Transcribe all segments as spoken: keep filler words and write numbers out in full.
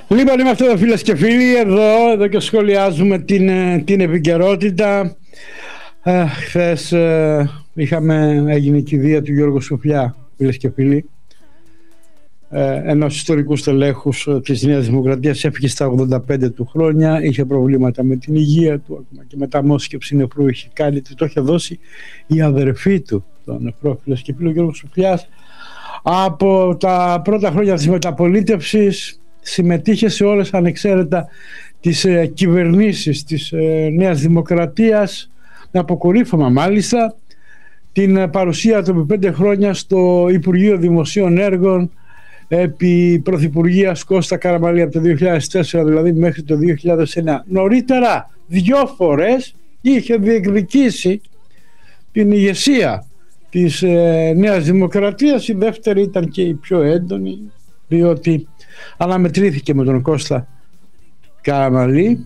Λοιπόν, είμαστε εδώ φίλες και φίλοι, εδώ, εδώ και σχολιάζουμε την, την επικαιρότητα. Ε, χθες ε, είχαμε, έγινε η κηδεία του Γιώργου Σοφλιά, φίλες και φίλοι, ε, ενός ιστορικού στελέχους της Νέας Δημοκρατίας. Έφυγε στα ογδόντα πέντε του χρόνια, είχε προβλήματα με την υγεία του, ακόμα και μεταμόσχευση νεφρού είχε κάνει, το είχε δώσει η αδερφή του, το νεφρό, φίλες και φίλοι. Ο Γιώργος Σοφλιάς από τα πρώτα χρόνια της μεταπολίτευσης συμμετείχε σε όλες ανεξαίρετα τις ε, κυβερνήσεις της ε, Νέας Δημοκρατίας, με αποκορύφωμα μάλιστα την ε, παρουσία του επί πέντε χρόνια στο Υπουργείο Δημοσίων Έργων επί Πρωθυπουργίας Κώστα Καραμανλή από το δύο χιλιάδες τέσσερα δηλαδή μέχρι το δύο χιλιάδες εννέα. Νωρίτερα δυο φορές είχε διεκδικήσει την ηγεσία της ε, Νέας Δημοκρατίας. Η δεύτερη ήταν και η πιο έντονη, διότι αναμετρήθηκε με τον Κώστα Καραμανλή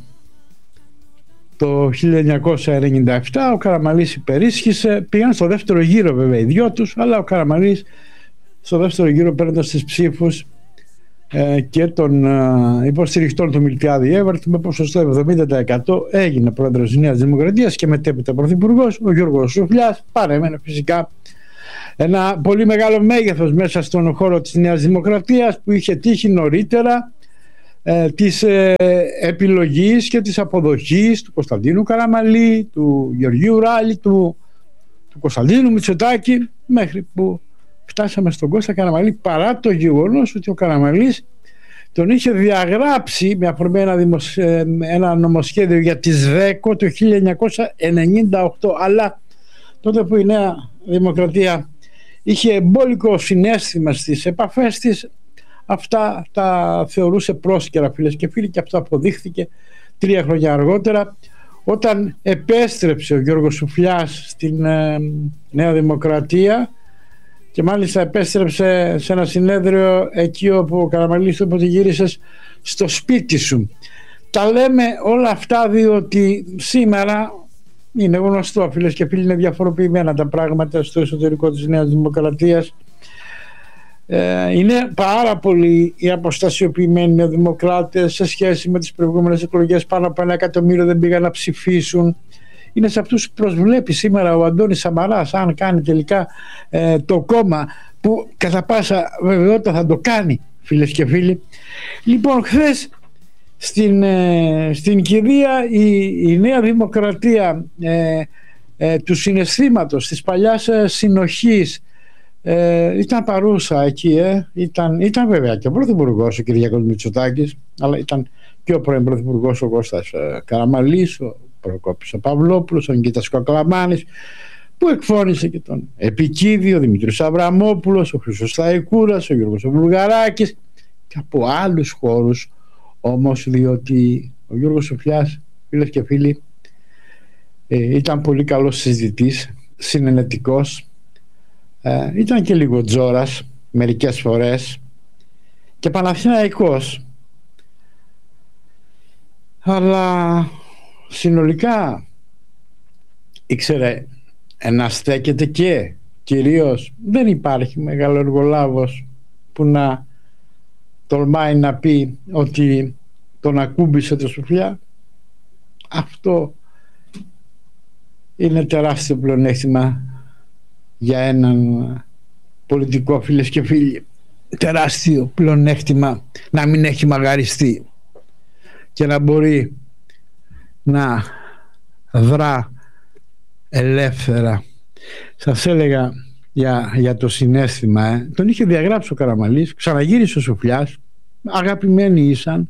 το χίλια εννιακόσια ενενήντα επτά. Ο Καραμανλής υπερίσχυσε, πήγαν στο δεύτερο γύρο βέβαια οι δυο τους, αλλά ο Καραμανλής στο δεύτερο γύρο, παίρνοντας τις ψήφους ε, και των ε, υποστηριχτών του Μιλτιάδη Έβερτ, με ποσοστό εβδομήντα τοις εκατό έγινε πρόεδρος της Νέας Δημοκρατίας και μετέπειτα πρωθυπουργός. Ο Γιώργος Σοφλιάς παρέμενε φυσικά ένα πολύ μεγάλο μέγεθος μέσα στον χώρο της Νέας Δημοκρατίας, που είχε τύχει νωρίτερα ε, της ε, επιλογής και της αποδοχής του Κωνσταντίνου Καραμανλή, του Γεωργίου Ράλη, του, του Κωνσταντίνου Μητσοτάκη, μέχρι που φτάσαμε στον Κώστα Καραμανλή, παρά το γεγονός ότι ο Καραμανλής τον είχε διαγράψει με αφορμή ένα, δημοσ... ένα νομοσχέδιο για τις ΔΕΚΟ το χίλια εννιακόσια ενενήντα οκτώ, αλλά τότε που η Νέα Δημοκρατία είχε εμπόλικο συναίσθημα στις επαφές της, αυτά τα θεωρούσε πρόσκαιρα, φίλες και φίλοι, και αυτό αποδείχθηκε τρία χρόνια αργότερα, όταν επέστρεψε ο Γιώργος Σοφλιάς στην ε, Νέα Δημοκρατία, και μάλιστα επέστρεψε σε ένα συνέδριο εκεί όπου ο Καραμανλής του είπε ότι γύρισες στο σπίτι σου. Τα λέμε όλα αυτά διότι σήμερα είναι γνωστό, φίλες και φίλοι, είναι διαφοροποιημένα τα πράγματα στο εσωτερικό της Νέας Δημοκρατίας. Ε, είναι πάρα πολλοί οι αποστασιοποιημένοι νεοδημοκράτες σε σχέση με τις προηγούμενες εκλογές. Πάνω από ένα εκατομμύριο δεν πήγαν να ψηφίσουν. Είναι σε αυτούς που προσβλέπει σήμερα ο Αντώνης Σαμαράς, αν κάνει τελικά ε, το κόμμα, που κατά πάσα βεβαιότητα θα το κάνει, φίλες και φίλοι. Λοιπόν, χθες στην, ε, στην κηδεία η, η Νέα Δημοκρατία ε, ε, του συναισθήματος, της παλιάς ε, συνοχής, ε, ήταν παρούσα εκεί. Ε. Ήταν, ήταν βέβαια και ο Πρωθυπουργός ο Κυριάκος Μητσοτάκης, αλλά ήταν και ο πρώην Πρωθυπουργός ο Κώστας ε, Καραμανλής, ο Προκόπης ο Παυλόπουλος, ο Νικήτας Κακλαμάνης, που εκφώνησε και τον επικίδιο Δημήτρης Αβραμόπουλος, ο Χρήστος Σταϊκούρας, ο Γιώργος Βουλγαράκης, και από άλλους χώρους όμως, διότι ο Γιώργος Σοφλιάς, φίλες και φίλοι, ε, ήταν πολύ καλός συζητητής, συνενετικός, ε, ήταν και λίγο τζόρας μερικές φορές και Παναθηναϊκός, αλλά συνολικά ήξερε να στέκεται, και κυρίως δεν υπάρχει μεγάλο εργολάβος που να τολμάει να πει ότι τον ακούμπησε το Σοφλιά. Αυτό είναι τεράστιο πλεονέκτημα για έναν πολιτικό, φίλες και φίλοι. Τεράστιο πλεονέκτημα να μην έχει μαγαριστεί και να μπορεί να δρά ελεύθερα. Σας έλεγα για, για το συναίσθημα, ε. τον είχε διαγράψει ο Καραμανλής, ξαναγύρισε ο Σοφλιάς, αγαπημένοι ήσαν,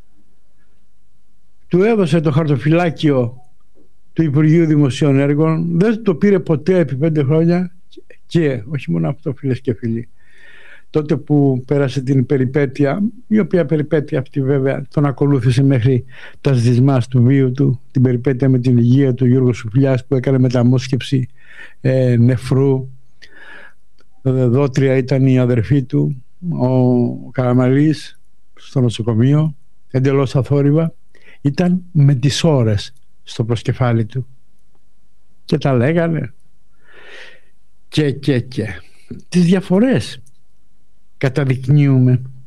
του έδωσε το χαρτοφυλάκιο του Υπουργείου Δημοσίων Έργων, δεν το πήρε ποτέ επί πέντε χρόνια, και όχι μόνο αυτό, φίλες και φίλοι, τότε που πέρασε την περιπέτεια, η οποία περιπέτεια αυτή βέβαια τον ακολούθησε μέχρι τα σδισμάς του βίου του, την περιπέτεια με την υγεία του Γιώργου Σοφλιάς, που έκανε μεταμόσχευση ε, νεφρού. Δότρια ήταν η αδερφή του, ο Καραμανλής, στο νοσοκομείο, εντελώς αθόρυβα. Ήταν με τις ώρες στο προσκεφάλι του και τα λέγανε και και και τις διαφορές καταδεικνύουμε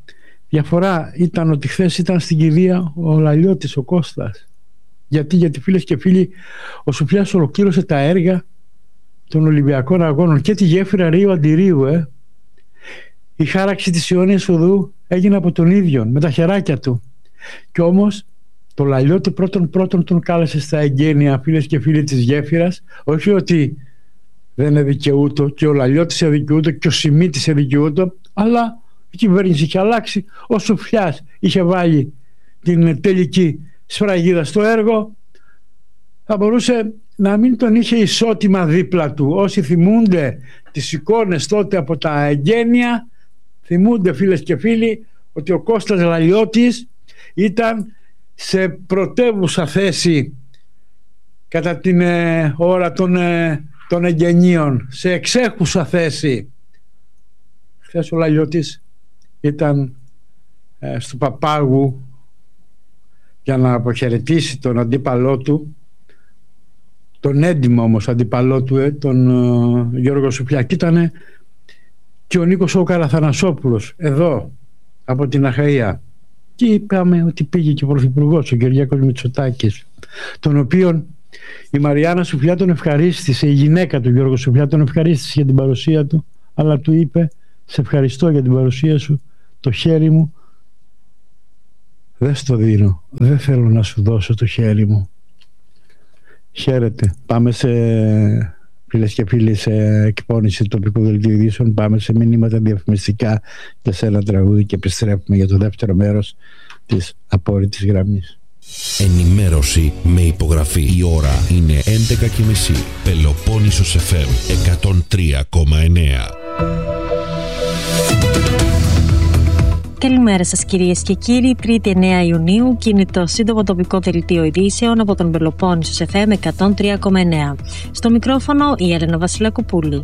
Διαφορά ήταν ότι χθες ήταν στην κηδεία ο Λαλιώτης, ο Κώστας. Γιατί, γιατί φίλες και φίλοι, ο Σοφιάς ολοκλήρωσε τα έργα των Ολυμπιακών Αγώνων και τη γέφυρα Ρίου Αντιρίου. Ε. Η χάραξη της Ιόνιας Οδού έγινε από τον ίδιο, με τα χεράκια του. Κι όμως το Λαλιώτη πρώτον πρώτον τον κάλεσε στα εγγένεια, φίλες και φίλοι της γέφυρας. Όχι ότι δεν εδικαιούτο και ο Λαλιώτης εδικαιούτο και ο Σιμίτης εδικαιούτο, αλλά η κυβέρνηση είχε αλλάξει. Ο Σοφιάς είχε βάλει την τελική σφραγίδα στο έργο. Θα μπορούσε να μην τον είχε ισότιμα δίπλα του. Όσοι θυμούνται τις εικόνες τότε από τα εγγένεια, θυμούνται φίλες και φίλοι ότι ο Κώστας Λαλιώτης ήταν σε πρωτεύουσα θέση κατά την ε, ώρα των, ε, των εγγενείων, σε εξέχουσα θέση. Χθες ο Λαλιώτης ήταν ε, στο Παπάγου για να αποχαιρετήσει τον αντίπαλό του, τον έντιμο όμως αντίπαλό του, ε, τον ε, Γιώργο Σοφιά. Και ήταν και ο Νίκος ο Καραθανασόπουλος εδώ από την Αχαΐα. Και είπαμε ότι πήγε και ο Πρωθυπουργός, ο Κυριάκος Μητσοτάκης, τον οποίον η Μαριάννα Σοφιά τον ευχαρίστησε, η γυναίκα του Γιώργου Σοφιά τον ευχαρίστησε για την παρουσία του, αλλά του είπε: σε ευχαριστώ για την παρουσία σου, το χέρι μου δεν στο δίνω, δεν θέλω να σου δώσω το χέρι μου. Χαίρετε. Πάμε σε, φίλες και φίλοι, σε εκπώνηση τοπικού δελτίου ειδήσεων. Πάμε σε μηνύματα διαφημιστικά και σε ένα τραγούδι και επιστρέφουμε για το δεύτερο μέρος της απόρριτης γραμμής. Ενημέρωση με υπογραφή. Η ώρα είναι έντεκα και μισή. Πελοπόννησος εφ εμ εκατόν τρία κόμμα εννέα. Καλημέρα σας κυρίες και κύριοι. Τρίτη εννέα Ιουνίου και είναι το σύντομο τοπικό δελτίο ειδήσεων από τον Πελοπόννησος εφ εμ εκατόν τρία κόμμα εννέα. Στο μικρόφωνο η Έλενα Βασιλακοπούλη.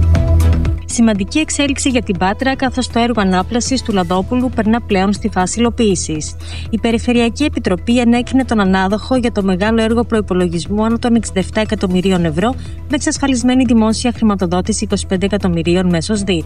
Σημαντική εξέλιξη για την Πάτρα, καθώς το έργο ανάπλασης του Λαδόπουλου περνά πλέον στη φάση υλοποίησης. Η Περιφερειακή Επιτροπή ενέκρινε τον ανάδοχο για το μεγάλο έργο προϋπολογισμού άνω των εξήντα επτά εκατομμυρίων ευρώ, με εξασφαλισμένη δημόσια χρηματοδότηση είκοσι πέντε εκατομμυρίων μέσω ΣΔΙΤ.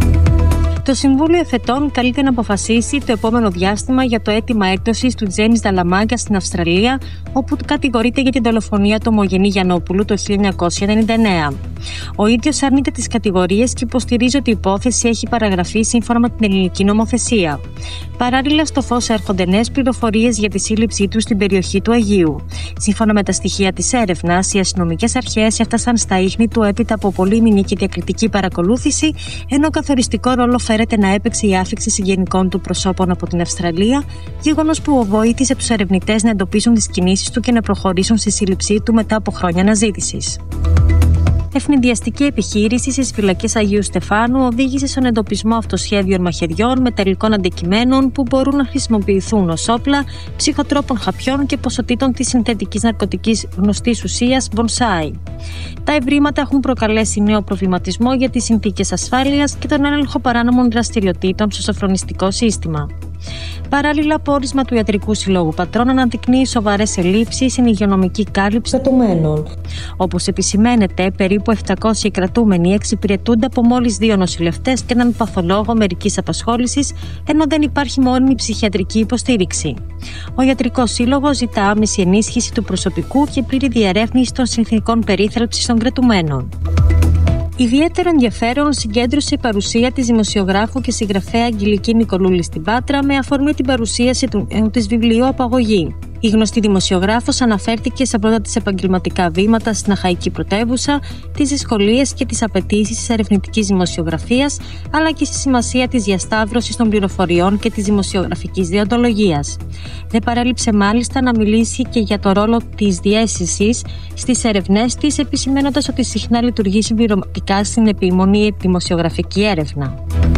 Το Συμβούλιο Εφετών καλείται να αποφασίσει το επόμενο διάστημα για το αίτημα έκδοσης του Τζένις Νταλαμάγκα στην Αυστραλία, όπου κατηγορείται για την δολοφονία του Ομογενή Γιαννόπουλου το χίλια εννιακόσια ενενήντα εννέα. Ο ίδιος αρνείται τις κατηγορίες και υποστηρίζει ότι η υπόθεση έχει παραγραφεί σύμφωνα με την ελληνική νομοθεσία. Παράλληλα, στο φως έρχονται νέες πληροφορίες για τη σύλληψή του στην περιοχή του Αγίου. Σύμφωνα με τα στοιχεία της έρευνας, οι αστυνομικές αρχές έφτασαν στα ίχνη του έπειτα από πολύμηνη και διακριτική παρακολούθηση, ενώ καθοριστικό ρόλο φέρεται να έπαιξε η άφιξη συγγενικών του προσώπων από την Αυστραλία, γεγονός που βοήθησε τους ερευνητές να εντοπίσουν τις κινήσεις του και να προχωρήσουν στη σύλληψή του μετά από χρόνια αναζήτησης. Ευνηδιαστική επιχείρηση στις φυλακές Αγίου Στεφάνου οδήγησε στον εντοπισμό αυτοσχέδιων μαχαιριών μεταλλικών αντικειμένων που μπορούν να χρησιμοποιηθούν ως όπλα, ψυχοτρόπων χαπιών και ποσοτήτων της συνθετικής ναρκωτικής γνωστής ουσίας Bonsai. Τα ευρήματα έχουν προκαλέσει νέο προβληματισμό για τις συνθήκες ασφάλειας και τον έλεγχο παράνομων δραστηριοτήτων στο σοφρονιστικό σύστημα. Παράλληλα, πόρισμα του Ιατρικού Συλλόγου Πατρών αναδεικνύει σοβαρές ελλείψεις στην υγειονομική κάλυψη κρατουμένων. Όπως επισημαίνεται, περίπου επτακόσιοι κρατούμενοι εξυπηρετούνται από μόλις δύο νοσηλευτές και έναν παθολόγο μερικής απασχόλησης, ενώ δεν υπάρχει μόνιμη ψυχιατρική υποστήριξη. Ο Ιατρικός Σύλλογος ζητά άμεση ενίσχυση του προσωπικού και πλήρη διερεύνηση των συνθηκών περίθαλψης των κρατουμένων. Ιδιαίτερο ενδιαφέρον συγκέντρωσε η παρουσία της δημοσιογράφου και συγγραφέα Αγγελική Νικολούλη στην Πάτρα με αφορμή την παρουσίαση του νέου της βιβλίου «Απαγωγή». Η γνωστή δημοσιογράφος αναφέρθηκε στα πρώτα της επαγγελματικά βήματα στην Αχαϊκή πρωτεύουσα, τις δυσκολίες και τις απαιτήσεις της ερευνητικής δημοσιογραφίας, αλλά και στη σημασία της διασταύρωσης των πληροφοριών και της δημοσιογραφικής δεοντολογίας. Δεν παρέλειψε μάλιστα να μιλήσει και για το ρόλο της διαίσθησης στις ερευνές της, επισημαίνοντας ότι συχνά λειτουργεί συμπληρωματικά στην επιμονή δημοσιογραφική έρευνα.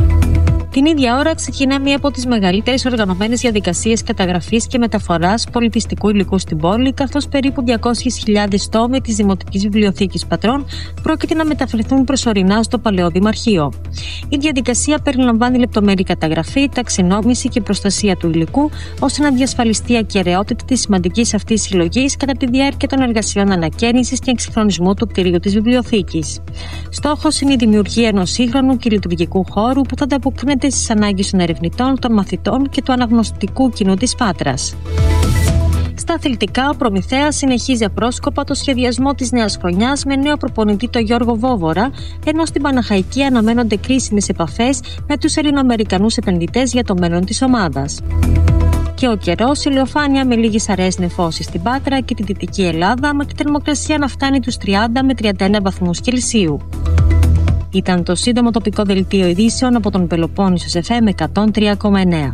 Την ίδια ώρα ξεκινά μία από τις μεγαλύτερες οργανωμένες διαδικασίες καταγραφής και μεταφοράς πολιτιστικού υλικού στην πόλη, καθώς περίπου διακόσιες χιλιάδες τόμοι της Δημοτικής Βιβλιοθήκης Πατρών πρόκειται να μεταφερθούν προσωρινά στο Παλαιό Δημαρχείο. Η διαδικασία περιλαμβάνει λεπτομερή καταγραφή, ταξινόμηση και προστασία του υλικού, ώστε να διασφαλιστεί η ακεραιότητα της σημαντικής αυτής συλλογής κατά τη διάρκεια των εργασιών ανακαίνησης και εξυγχρονισμού του κτηρίου της Βιβλιοθήκης. Στόχος είναι η δημιουργία ενός σύγχρονου και λειτουργικού χώρου που θα ανταποκρίνεται ανταποκρίνεται στις ανάγκες των ερευνητών, των μαθητών και του αναγνωστικού κοινού της Πάτρας. Στα αθλητικά, ο Προμηθέας συνεχίζει απρόσκοπα το σχεδιασμό της νέας χρονιάς με νέο προπονητή τον Γιώργο Βόβορα, ενώ στην Παναχαϊκή αναμένονται κρίσιμες επαφές με τους Ελληνοαμερικανούς επενδυτές για το μέλλον της ομάδας. Και ο καιρός, ηλιοφάνεια με λίγες αραιές νεφώσεις στην Πάτρα και τη Δυτική Ελλάδα, με τη θερμοκρασία να φτάνει τους τριάντα με τριάντα ένα βαθμούς Κελσίου. Ήταν το σύντομο τοπικό δελτίο ειδήσεων από τον Πελοπόννησο εφ εμ εκατόν τρία κόμμα εννέα.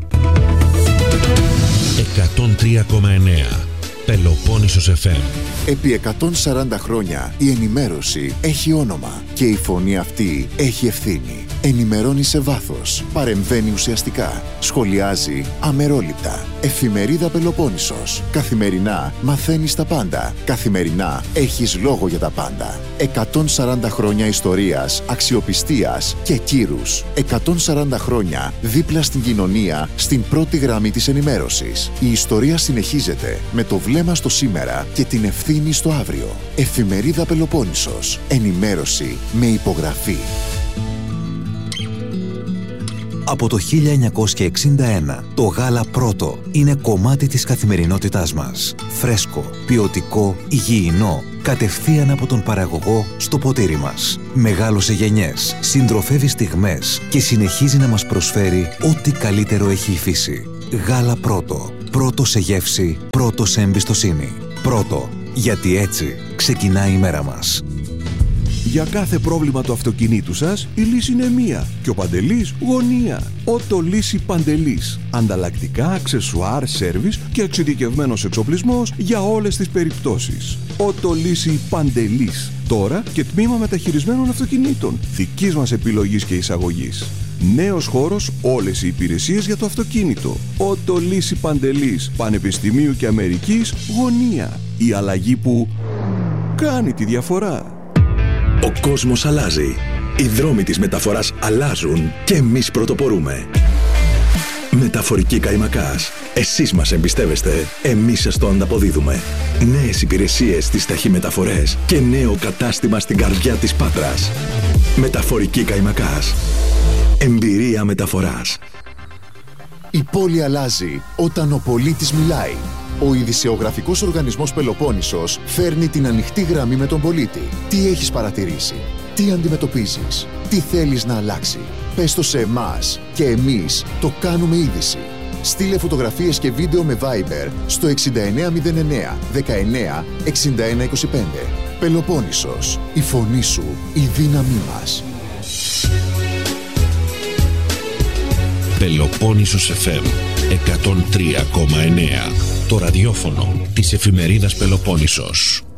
εκατόν τρία κόμμα εννέα Πελοπόννησος εφ εμ. Επί εκατόν σαράντα χρόνια η ενημέρωση έχει όνομα και η φωνή αυτή έχει ευθύνη. Ενημερώνει σε βάθος, παρεμβαίνει ουσιαστικά, σχολιάζει αμερόληπτα. Εφημερίδα Πελοπόννησος. Καθημερινά μαθαίνεις τα πάντα. Καθημερινά έχεις λόγο για τα πάντα. εκατόν σαράντα χρόνια ιστορίας, αξιοπιστίας και κύρους. εκατόν σαράντα χρόνια δίπλα στην κοινωνία, στην πρώτη γραμμή της ενημέρωσης. Η ιστορία συνεχίζεται με το βλέμμα στο σήμερα και την ευθύνη στο αύριο. Εφημερίδα Πελοπόννησος. Ενημέρωση με υπογραφή. Από το χίλια εννιακόσια εξήντα ένα, το γάλα Πρώτο είναι κομμάτι της καθημερινότητάς μας. Φρέσκο, ποιοτικό, υγιεινό, κατευθείαν από τον παραγωγό στο ποτήρι μας. Μεγάλωσε γενιές, συντροφεύει στιγμές και συνεχίζει να μας προσφέρει ό,τι καλύτερο έχει η φύση. Γάλα Πρώτο. Πρώτο σε γεύση, πρώτο σε εμπιστοσύνη. Πρώτο, γιατί έτσι ξεκινάει η μέρα μας. Για κάθε πρόβλημα του αυτοκινήτου σας, η λύση είναι μία και ο Παντελής γωνία. Ότο Λύση Παντελής. Ανταλλακτικά, αξεσουάρ, σέρβις και εξειδικευμένος εξοπλισμός για όλες τις περιπτώσεις. Ότο Λύση Παντελής. Τώρα και τμήμα μεταχειρισμένων αυτοκινήτων. Δικής μας επιλογής και εισαγωγής. Νέος χώρος, όλες οι υπηρεσίες για το αυτοκίνητο. Ότο Λύση Παντελής. Πανεπιστημίου και Αμερικής γωνία. Η αλλαγή που κάνει τη διαφορά. Ο κόσμος αλλάζει. Οι δρόμοι της μεταφοράς αλλάζουν και εμείς πρωτοπορούμε. Μεταφορική Καϊμακάς. Εσείς μας εμπιστεύεστε, εμείς σας το ανταποδίδουμε. Νέες υπηρεσίες στις ταχυμεταφορές και νέο κατάστημα στην καρδιά της Πάτρας. Μεταφορική Καϊμακάς. Εμπειρία μεταφοράς. Η πόλη αλλάζει όταν ο πολίτης μιλάει. Ο ειδησεογραφικός οργανισμός Πελοπόννησος φέρνει την ανοιχτή γραμμή με τον πολίτη. Τι έχεις παρατηρήσει, τι αντιμετωπίζεις, τι θέλεις να αλλάξει. Πες το σε εμάς και εμείς το κάνουμε είδηση. Στείλε φωτογραφίες και βίντεο με Viber στο εξήντα εννέα μηδέν εννέα δεκαεννέα εξήντα ένα είκοσι πέντε. Πελοπόννησος, η φωνή σου, η δύναμή μας. Πελοπόννησος εφ εμ εκατόν τρία κόμμα εννέα. Το ραδιόφωνο της εφημερίδας Πελοπόννησος.